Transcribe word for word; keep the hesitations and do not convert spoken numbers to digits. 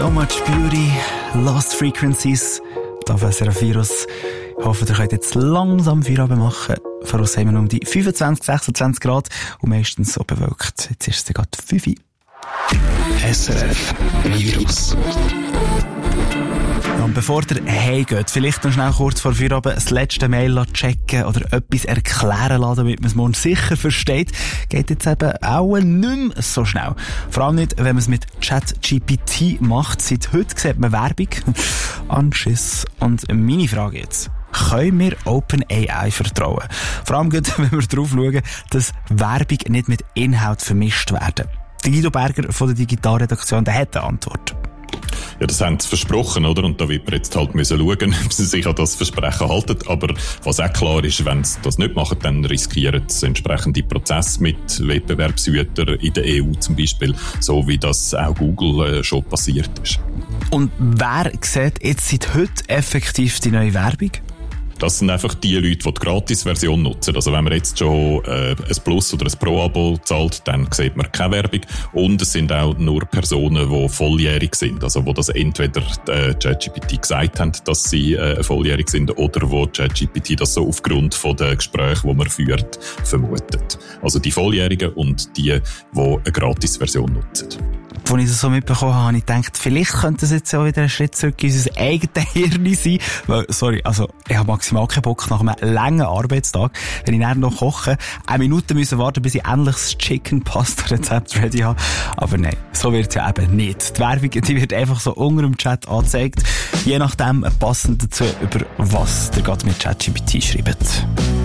So much beauty, lost frequencies. Da auf S R F Virus. Ich hoffe, ihr könnt jetzt langsam Feierabend machen. Voraus haben wir um die fünfundzwanzig, sechsundzwanzig Grad und meistens so bewölkt. Jetzt ist es gerade fünf Uhr. S R F Virus. Und bevor ihr heimgeht, vielleicht noch schnell kurz vor Feierabend das letzte Mail checken oder etwas erklären lassen, damit man es morgen sicher versteht, geht jetzt eben auch nicht mehr so schnell. Vor allem nicht, wenn man es mit ChatGPT macht. Seit heute sieht man Werbung. Anschiss. Und meine Frage jetzt: Können wir OpenAI vertrauen? Vor allem, wenn wir darauf schauen, dass Werbung nicht mit Inhalt vermischt werden. Der Guido Berger von der Digitalredaktion, der hat eine Antwort. Ja, das haben sie versprochen, oder? Und da wird man jetzt halt müssen schauen, ob sie sich an das Versprechen halten. Aber was auch klar ist, wenn sie das nicht machen, dann riskieren sie entsprechende Prozesse mit Wettbewerbshütern in der E U zum Beispiel, so wie das auch Google äh, schon passiert ist. Und wer sieht jetzt seit heute effektiv die neue Werbung? Das sind einfach die Leute, die die Gratis-Version nutzen. Also wenn man jetzt schon äh, ein Plus- oder ein Pro-Abo zahlt, dann sieht man keine Werbung. Und es sind auch nur Personen, die volljährig sind. Also wo das entweder äh, ChatGPT gesagt haben, dass sie äh, volljährig sind, oder wo ChatGPT das so aufgrund von den Gesprächen, die man führt, vermutet. Also die Volljährigen und die, die eine Gratis-Version nutzen. Als ich das so mitbekommen habe, habe ich gedacht, vielleicht könnte es jetzt auch wieder ein Schritt zurück in unser eigenes Hirn sein. Weil, sorry, also, ich habe maximal keinen Bock nach einem langen Arbeitstag, wenn ich dann noch koche, eine Minute müssen warten, bis ich endlich das Chicken-Pasta-Rezept ready habe. Aber nein, so wird es ja eben nicht. Die Werbung, die wird einfach so unter dem Chat angezeigt, je nachdem passend dazu, über was ihr gerade mit ChatGPT schreibt.